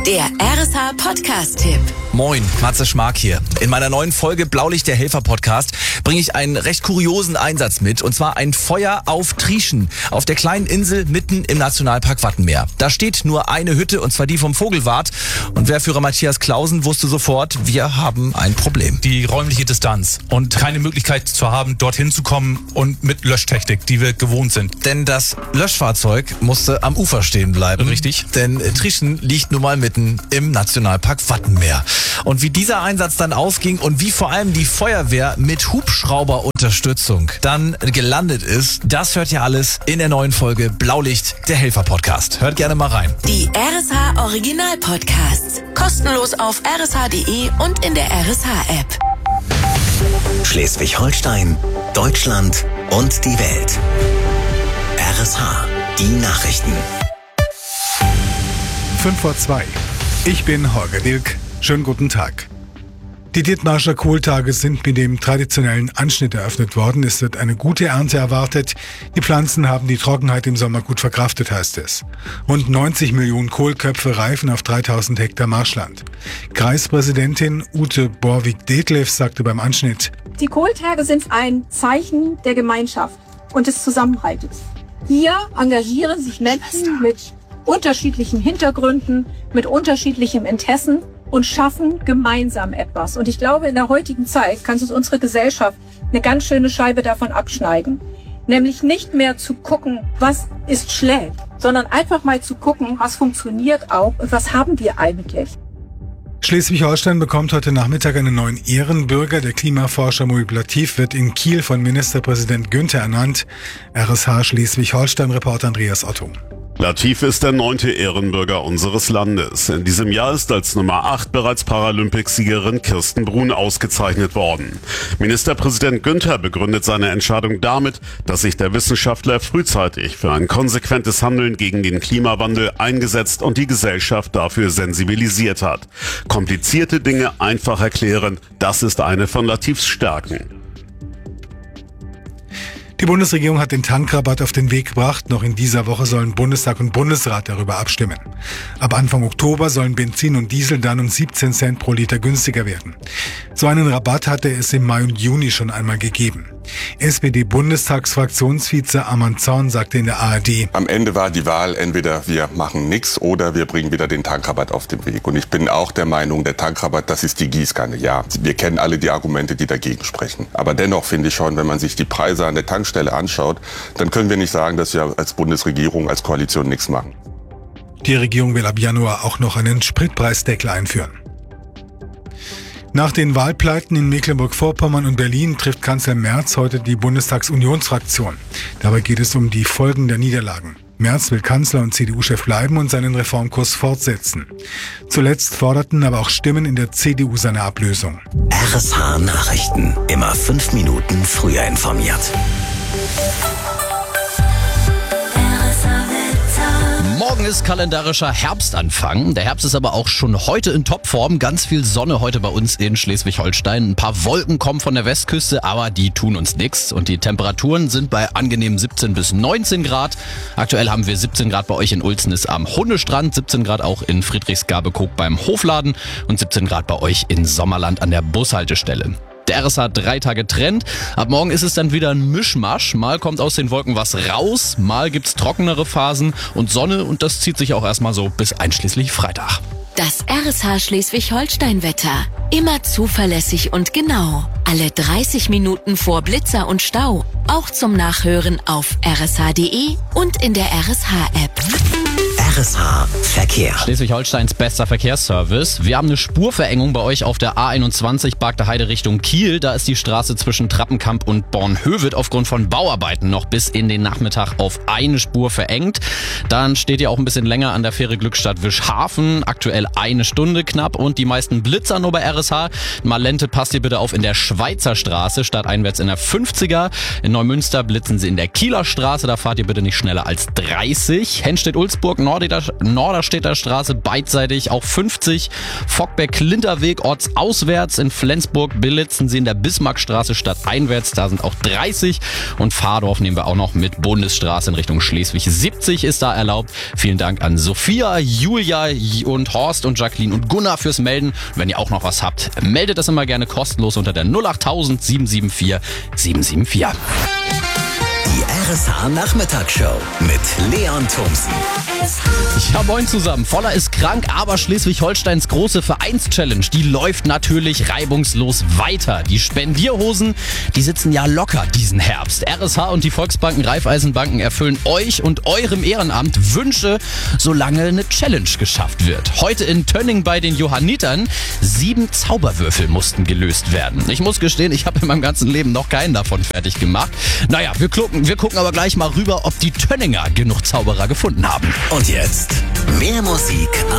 Der RSH Podcast-Tipp. Moin, Matze Schmark hier. In meiner neuen Folge Blaulicht der Helfer Podcast bringe ich einen recht kuriosen Einsatz mit. Und zwar ein Feuer auf Trieschen, auf der kleinen Insel mitten im Nationalpark Wattenmeer. Da steht nur eine Hütte, und zwar die vom Vogelwart. Und Wehrführer Matthias Clausen wusste sofort, wir haben ein Problem. Die räumliche Distanz und keine Möglichkeit zu haben, dorthin zu kommen und mit Löschtechnik, die wir gewohnt sind. Denn das Löschfahrzeug musste am Ufer stehen bleiben. Richtig. Denn Trieschen liegt nun mal mitten im Nationalpark Wattenmeer. Und wie dieser Einsatz dann ausging und wie vor allem die Feuerwehr mit Hubschrauberunterstützung dann gelandet ist, das hört ihr alles in der neuen Folge Blaulicht der Helfer Podcast. Hört gerne mal rein. Die RSH Original Podcasts. Kostenlos auf rsh.de und in der RSH-App. Schleswig-Holstein, Deutschland und die Welt. RSH, die Nachrichten. 5:02. Ich bin Holger Dilk. Schönen guten Tag. Die Dithmarscher Kohltage sind mit dem traditionellen Anschnitt eröffnet worden. Es wird eine gute Ernte erwartet. Die Pflanzen haben die Trockenheit im Sommer gut verkraftet, heißt es. Rund 90 Millionen Kohlköpfe reifen auf 3000 Hektar Marschland. Kreispräsidentin Ute Borwig-Detlev sagte beim Anschnitt: Die Kohltage sind ein Zeichen der Gemeinschaft und des Zusammenhaltes. Hier engagieren sich Menschen mit unterschiedlichen Hintergründen, mit unterschiedlichem Interessen und schaffen gemeinsam etwas. Und ich glaube, in der heutigen Zeit kann uns unsere Gesellschaft eine ganz schöne Scheibe davon abschneiden. Nämlich nicht mehr zu gucken, was ist schlecht, sondern einfach mal zu gucken, was funktioniert auch und was haben wir eigentlich. Schleswig-Holstein bekommt heute Nachmittag einen neuen Ehrenbürger. Der Klimaforscher Moib Latif wird in Kiel von Ministerpräsident Günther ernannt. RSH Schleswig-Holstein-Reporter Andreas Otto. Latif ist der 9. Ehrenbürger unseres Landes. In diesem Jahr ist als Nummer 8 bereits Paralympicsiegerin Kirsten Brun ausgezeichnet worden. Ministerpräsident Günther begründet seine Entscheidung damit, dass sich der Wissenschaftler frühzeitig für ein konsequentes Handeln gegen den Klimawandel eingesetzt und die Gesellschaft dafür sensibilisiert hat. Komplizierte Dinge einfach erklären, das ist eine von Latifs Stärken. Die Bundesregierung hat den Tankrabatt auf den Weg gebracht. Noch in dieser Woche sollen Bundestag und Bundesrat darüber abstimmen. Ab Anfang Oktober sollen Benzin und Diesel dann um 17 Cent pro Liter günstiger werden. So einen Rabatt hatte es im Mai und Juni schon einmal gegeben. SPD-Bundestagsfraktionsvize Arman Zorn sagte in der ARD: Am Ende war die Wahl, entweder wir machen nichts oder wir bringen wieder den Tankrabatt auf den Weg. Und ich bin auch der Meinung, der Tankrabatt, das ist die Gießkanne. Ja, wir kennen alle die Argumente, die dagegen sprechen. Aber dennoch finde ich schon, wenn man sich die Preise an der Tankstelle anschaut, dann können wir nicht sagen, dass wir als Bundesregierung, als Koalition nichts machen. Die Regierung will ab Januar auch noch einen Spritpreisdeckel einführen. Nach den Wahlpleiten in Mecklenburg-Vorpommern und Berlin trifft Kanzler Merz heute die Bundestagsunionsfraktion. Dabei geht es um die Folgen der Niederlagen. Merz will Kanzler und CDU-Chef bleiben und seinen Reformkurs fortsetzen. Zuletzt forderten aber auch Stimmen in der CDU seine Ablösung. RSH Nachrichten. Immer 5 Minuten früher informiert. Morgen ist kalendarischer Herbstanfang. Der Herbst ist aber auch schon heute in Topform. Ganz viel Sonne heute bei uns in Schleswig-Holstein. Ein paar Wolken kommen von der Westküste, aber die tun uns nichts. Und die Temperaturen sind bei angenehmen 17 bis 19 Grad. Aktuell haben wir 17 Grad bei euch in Ulznis am Hundestrand, 17 Grad auch in Friedrichsgabe-Koog beim Hofladen und 17 Grad bei euch in Sommerland an der Bushaltestelle. Der RSH 3 Tage Trend. Ab morgen ist es dann wieder ein Mischmasch. Mal kommt aus den Wolken was raus, mal gibt's trockenere Phasen und Sonne und das zieht sich auch erstmal so bis einschließlich Freitag. Das RSH Schleswig-Holstein-Wetter. Immer zuverlässig und genau. Alle 30 Minuten vor Blitzer und Stau. Auch zum Nachhören auf rsh.de und in der RSH-App. RSH Verkehr. Schleswig-Holsteins bester Verkehrsservice. Wir haben eine Spurverengung bei euch auf der A21 Bargter Heide Richtung Kiel. Da ist die Straße zwischen Trappenkamp und Bornhöved aufgrund von Bauarbeiten noch bis in den Nachmittag auf eine Spur verengt. Dann steht ihr auch ein bisschen länger an der Fähre Glückstadt-Wischhafen. Aktuell 1 Stunde knapp und die meisten Blitzer nur bei RSH. Malente passt ihr bitte auf in der Schweizer Straße, stadteinwärts in der 50er. In Neumünster blitzen sie in der Kieler Straße. Da fahrt ihr bitte nicht schneller als 30. Henstedt-Ulzburg Nord Norderstedter Straße beidseitig auch 50. Fockberg-Klinterweg ortsauswärts in Flensburg-Billitzen der Bismarckstraße stadteinwärts, da sind auch 30. Und Fahrdorf nehmen wir auch noch mit. Bundesstraße in Richtung Schleswig 70 ist da erlaubt. Vielen Dank an Sophia, Julia und Horst und Jacqueline und Gunnar fürs Melden. Wenn ihr auch noch was habt, meldet das immer gerne kostenlos unter der 08000 774 774. Die RSH Nachmittagsshow mit Leon Thomsen. Ja, moin zusammen. Voller ist krank, aber Schleswig-Holsteins große Vereinschallenge, die läuft natürlich reibungslos weiter. Die Spendierhosen, die sitzen ja locker diesen Herbst. RSH und die Volksbanken Raiffeisenbanken erfüllen euch und eurem Ehrenamt Wünsche, solange eine Challenge geschafft wird. Heute in Tönning bei den Johannitern 7 Zauberwürfel mussten gelöst werden. Ich muss gestehen, ich habe in meinem ganzen Leben noch keinen davon fertig gemacht. Naja, wir gucken aber gleich mal rüber, ob die Tönninger genug Zauberer gefunden haben. Und jetzt mehr Musik